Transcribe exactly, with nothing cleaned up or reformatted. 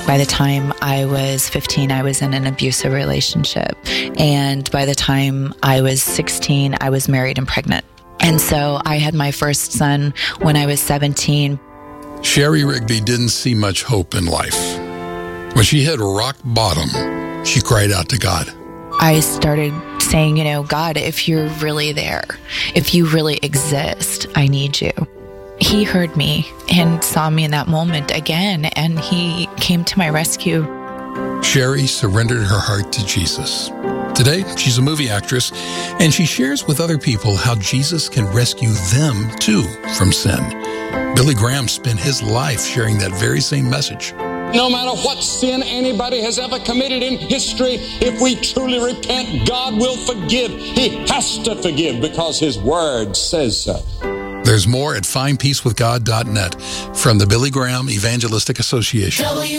By the time I was fifteen, I was in an abusive relationship. And by the time I was sixteen, I was married and pregnant. And so I had my first son when I was seventeen. Sherry Rigby didn't see much hope in life. When she hit rock bottom, she cried out to God. I started saying, you know, God, if you're really there, if you really exist, I need you. He heard me and saw me in that moment again, and he came to my rescue. Sherry surrendered her heart to Jesus. Today, she's a movie actress, and she shares with other people how Jesus can rescue them, too, from sin. Billy Graham spent his life sharing that very same message. No matter what sin anybody has ever committed in history, if we truly repent, God will forgive. He has to forgive because His Word says so. There's more at find peace with god dot net from the Billy Graham Evangelistic Association.